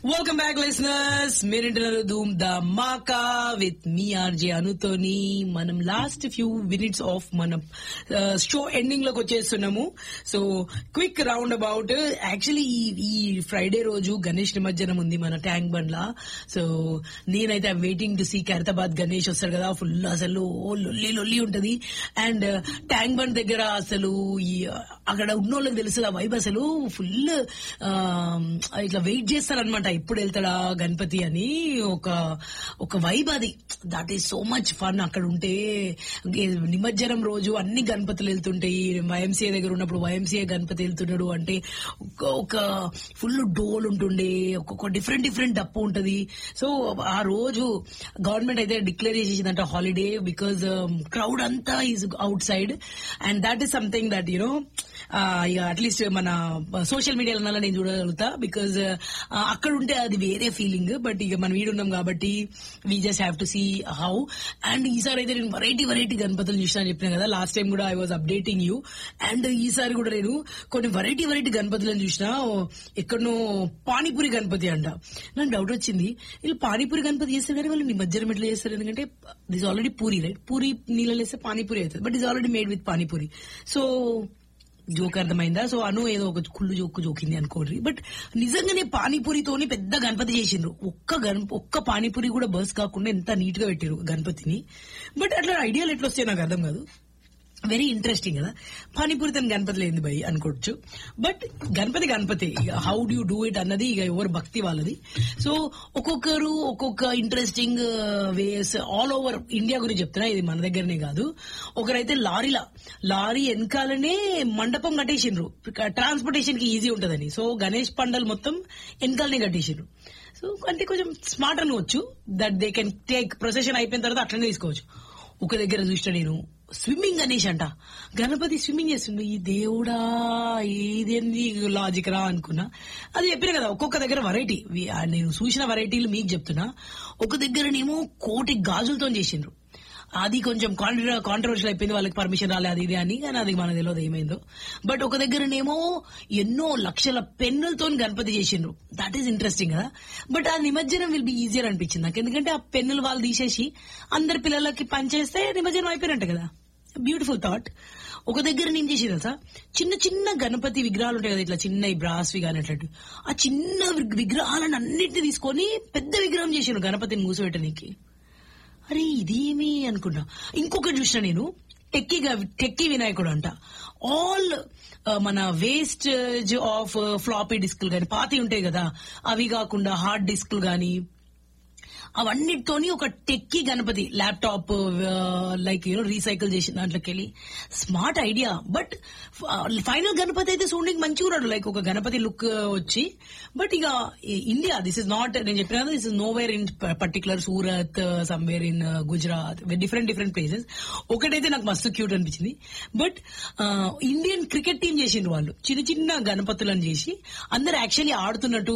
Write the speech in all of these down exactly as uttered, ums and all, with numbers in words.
Welcome back listeners, మీరింటున్నారు Dhoom the మాకా with me RJ అనుతోని. మనం last few minutes of మన show ending లోకి వచ్చేస్తున్నాము. So quick round about. Actually ఈ Friday రోజు గణేష్ నిమజ్జనం ఉంది మన ట్యాంక్ బండ్ లా. సో నేనైతే waiting to see Khairatabad Ganesh వస్తారు కదా, ఫుల్ అసలు లొల్లి లొల్లి ఉంటది. అండ్ ట్యాంక్ బండ్ దగ్గర అసలు ఈ అక్కడ ఉన్నోళ్ళకి తెలుసు ఆ వైబ్, అసలు ఫుల్ ఇట్లా వెయిట్ చేస్తారనమాట, ఎప్పుడు వెళ్తాడా గణపతి అని. ఒక ఒక వైబ్ అది. That is so much fun అక్కడ ఉంటే. నిమజ్జనం రోజు అన్ని గణపతులు వెళ్తుంటాయి. వైఎంసీఏ దగ్గర ఉన్నప్పుడు వైఎంసీఏ గణపతి వెళ్తున్నాడు అంటే ఒక ఫుల్ డోల్ ఉంటుండే, ఒక్కొక్క డిఫరెంట్ డిఫరెంట్ డప్పు ఉంటది. సో ఆ రోజు గవర్నమెంట్ అయితే డిక్లేర్ చేసేసిందంట హాలిడే, బికాజ్ క్రౌడ్ అంతా is out side. And that is something that you know at least మన సోషల్ మీడియాలో నేను చూడగలుగుతా, బికాజ్ అక్కడ ఉంటే అది వేరే ఫీలింగ్. బట్ ఇక మనం వీడున్నాం కాబట్టి we just have to see how. And ఈసారి అయితే నేను వెరైటీ వెరైటీ గణపతులు చూసినా అని చెప్పినా కదా లాస్ట్ టైం కూడా, I was updating you. And ఈసారి కూడా నేను కొన్ని వెరైటీ వెరైటీ గణపతులను చూసినా. ఎక్కడనో పానీపూరి గణపతి అంట. నాకు డౌట్ వచ్చింది, వీళ్ళు పానీపూరి గణపతి చేస్తారు కానీ వాళ్ళు నిమజ్జనం ఎట్లా చేస్తారు? ఎందుకంటే this already puri, right? Puri నీళ్ళలో వేస్తే పానీపూరి అవుతుంది, but is already made with panipuri. So joke అర్థమైందా? సో అను ఏదో ఒక కుళ్ళు జోక్కు జోకింది అనుకోండి, బట్ నిజంగానే పానీపూరితోని పెద్ద గణపతి చేసిండ్రు. ఒక్క గణ ఒక్క పానీపూరి కూడా బస్ కాకుండా ఎంత నీట్ గా పెట్టారు గణపతిని. బట్ అట్లా ఐడియాలు ఎట్లా వస్తాయి నాకు అర్థం కాదు. వెరీ ఇంట్రెస్టింగ్ కదా. పానీపూరి తన గణపతి లేని భయ్ అనుకోవచ్చు, but Ganapati Ganapati. How do do it అన్నది ఇక ఎవరు భక్తి వాళ్ళది. సో ఒక్కొక్కరు ఒక్కొక్క ఇంట్రెస్టింగ్ వేస్ ఆల్ ఓవర్ ఇండియా గురించి చెప్తున్నా, ఇది మన దగ్గరనే కాదు. ఒకరైతే లారీలా లారీ వెనకాలనే మండపం కట్టేసిండ్రు, ట్రాన్స్పోర్టేషన్ కి ఈజీ ఉంటదని. సో గణేష్ పండల్ మొత్తం వెనకాలనే కట్టేసిండ్రు. సో అంటే కొంచెం స్మార్ట్ అనుకోవచ్చు, that they can take procession అయిపోయిన తర్వాత అట్లనే తీసుకోవచ్చు. ఒక దగ్గర చూసిన నేను స్విమ్మింగ్ గణేష్ అంట, గణపతి స్విమ్మింగ్ చేస్తుంది. ఈ దేవుడా ఏదేంది లాజిక్ రా అనుకున్నా. అది చెప్పిన కదా, ఒక్కొక్క దగ్గర వెరైటీ. నేను చూసిన వెరైటీలు మీకు చెప్తున్నా. ఒక దగ్గరనేమో కోటి గాజులతో చేసిండ్రు. అది కొంచెం కాంట్రవర్షియల్ అయిపోయింది, వాళ్ళకి పర్మిషన్ రాలే అది ఇది అని, కానీ అది మనకు తెలియదు ఏమైందో. బట్ ఒక దగ్గరనేమో ఎన్నో లక్షల పెన్నులతో గణపతి చేసిండ్రు. దట్ ఈస్ ఇంట్రెస్టింగ్ కదా. బట్ ఆ నిమజ్జనం విల్ బి ఈజియర్ అనిపించింది నాకు, ఎందుకంటే ఆ పెన్నులు వాళ్ళు తీసేసి అందరి పిల్లలకి పనిచేస్తే నిమజ్జనం అయిపోయినట్టు కదా. Beautiful thought. ఒక దగ్గర నేను చేసి తెలుసా, చిన్న చిన్న గణపతి విగ్రహాలు ఉంటాయి కదా, ఇట్లా చిన్న బ్రాస్వి కానీ అట్లట్టు. ఆ చిన్న విగ్రహాలను అన్నింటినీ తీసుకొని పెద్ద విగ్రహం చేసిండ్రు గణపతిని మూసిపెట్టడానికి. అరే ఇదేమి అనుకున్నా. ఇంకొకటి చూసిన నేను, టెక్కీ టెక్కీ వినాయకుడు అంట. ఆల్ మన వేస్టేజ్ ఆఫ్ ఫ్లాపీ డిస్క్లు కానీ పాతి ఉంటాయి కదా, అవి కాకుండా హార్డ్ డిస్క్లు కానీ అవన్నిటితోని ఒక techie Ganapati, laptop like you know recycle చేసిన దాంట్లోకి వెళ్ళి. Smart idea. But final Ganapati అయితే చూడడానికి మంచిగా ఉన్నాడు, లైక్ ఒక గణపతి లుక్ వచ్చి. బట్ ఇక ఇండియా, దిస్ ఇస్ నాట్, నేను చెప్పిన this is nowhere in particular Surat, somewhere in Gujarat, different different places. ఒకటైతే నాకు మస్తు క్యూట్ అనిపించింది. బట్ ఇండియన్ క్రికెట్ టీం చేసిండ్రు వాళ్ళు, చిన్న చిన్న గణపతులను చేసి అందరు యాక్చువల్లీ ఆడుతున్నట్టు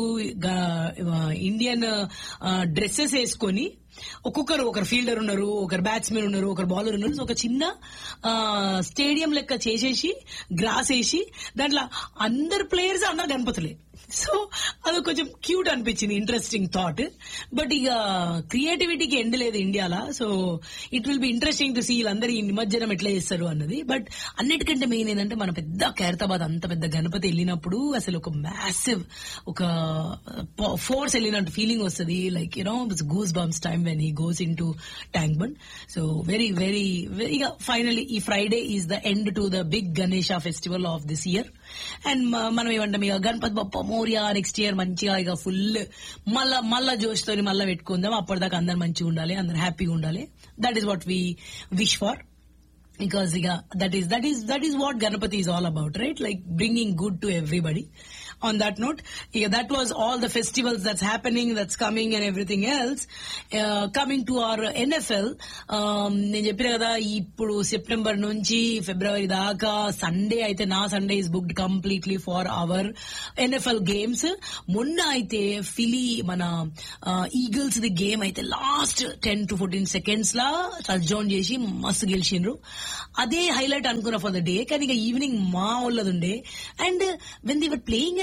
ఇండియన్ డ్రెస్సెస్ వేసుకొని, ఒక్కొక్కరు, ఒకరు ఫీల్డర్ ఉన్నారు, ఒకరు బ్యాట్స్మెన్ ఉన్నారు, ఒకరు బౌలర్ ఉన్నారు. ఒక చిన్న స్టేడియం లెక్క చేసేసి గ్రాస్ వేసి దాంట్లో అందరు ప్లేయర్స్ అందరు గణపతులే. సో అది కొంచెం క్యూట్ అనిపించింది, ఇంట్రెస్టింగ్ థాట్. బట్ ఇక క్రియేటివిటీకి ఎండ్ లేదు ఇండియాలో. So it will be interesting to see వీళ్ళందరూ ఈ నిమజ్జనం ఎట్లా చేస్తారు అన్నది. బట్ అన్నిటికంటే మెయిన్ ఏంటంటే మన పెద్ద ఖైరతాబాద్ అంత పెద్ద గణపతి వెళ్ళినప్పుడు అసలు ఒక మ్యాసివ్, ఒక ఫోర్స్ వెళ్ళినట్టు ఫీలింగ్ వస్తుంది. Like you know goose bumps time when he goes in to tank bund. So very very ఇక ఫైనలీ ఈ Friday is the end to the big Ganesha festival of this year. And మనం ఏమంటాం, ఇక Ganapati Bappa Morya next year మంచిగా ఇక full మళ్ళా మళ్ళా జోష్తో మళ్ళా పెట్టుకుందాం. అప్పటిదాకా అందరు మంచిగా ఉండాలి, అందరు హ్యాపీగా ఉండాలి. That is what we wish for. Because uh, that is that is that is what Ganapati is all about, right? Like bringing good to everybody. On that note, yeah, that was all the festivals that's happening, that's coming, and everything else. Uh, coming to our N F L, నేను చెప్పిన కదా, ఇప్పుడు September నుంచి ఫిబ్రవరి దాకా Sunday అయితే నా Sunday is booked completely for hour NFL games. మొన్న అయితే ఫిలీ మన ఈగల్స్ ది గేమ్ అయితే last ten to fourteen seconds law touch down చేసి మస్తు గెలిచిండ్రు. అదే హైలైట్ అనుకున్నా ఫర్ ద డే. కానీ ఇక ఈవినింగ్ మా వాళ్ళది ఉండే. And when they were playing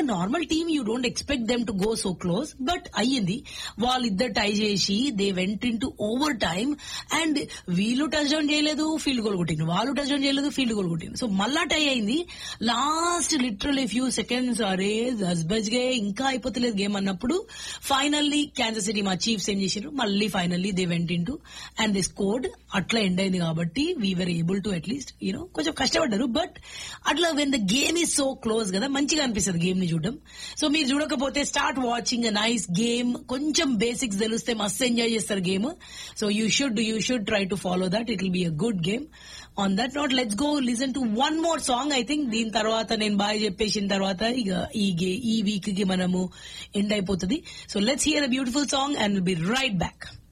normal team you don't expect them to go so close, but అయ్యింది. వాళ్ళిద్దరు టై చేసి they went in to over time and వీళ్ళు టచ్ డౌన్ చేయలేదు, ఫీల్డ్ గోల్ కొట్టింది, వాళ్ళు టచ్ డౌన్ చేయలేదు, ఫీల్డ్ గోల్ కొట్టింది. So మళ్ళా టై అయింది. లాస్ట్ లిటరల్లీ ఫ్యూ సెకండ్స్ అరే హస్బజ్గే ఇంకా అయిపోతలేదు గేమ్ అన్నప్పుడు ఫైనల్లీ క్యాన్సర్ సిటీ మా చీఫ్స్ ఏం చేశారు, మళ్ళీ finally they went in to and they scored. అట్లా ఎండ్ అయింది కాబట్టి we are able to at least you know కొంచెం కష్టపడ్డారు. బట్ అట్లా when the game is so close కదా, మంచిగా అనిపిస్తుంది గేమ్ ని చూడడం. సో మీరు చూడకపోతే start watching a nice game. కొంచెం బేసిక్స్ తెలిస్తే మస్తు ఎంజాయ్ చేస్తారు game. So you should you should try to follow that, it will be a good game. On that note let's go listen to one more song. I think దీని తర్వాత నేను bye చెప్పేసిన తర్వాత ఇక ఈ గే ఈ వీక్ కి మనము ఎండ్ అయిపోతుంది. So let's hear a beautiful song and will be right back.